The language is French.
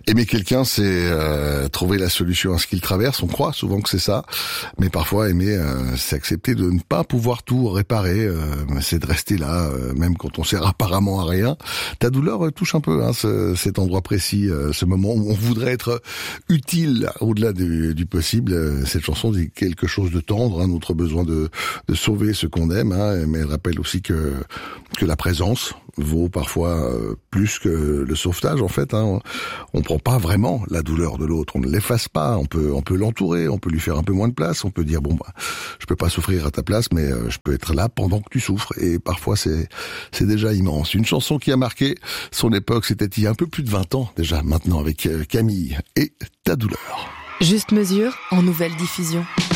Aimer quelqu'un, c'est trouver la solution à ce qu'il traverse. On croit souvent que c'est ça, mais parfois aimer, c'est accepter de ne pas pouvoir tout réparer. C'est de rester là, même quand on sert apparemment à rien. Ta douleur touche un peu cet endroit précis, ce moment où on voudrait être utile au-delà du possible. Cette chanson dit quelque chose de tendre, notre besoin de sauver ce qu'on aime, mais elle rappelle aussi que la présence vaut parfois plus que le sauvetage en fait. On prend pas vraiment la douleur de l'autre, on ne l'efface pas, on peut l'entourer, on peut lui faire un peu moins de place, on peut dire je peux pas souffrir à ta place, mais je peux être là pendant que tu souffres, et parfois c'est déjà immense. Une chanson qui a marqué son époque, c'était il y a un peu plus de 20 ans déjà maintenant, avec Camille et Ta douleur. Juste mesure en nouvelle diffusion.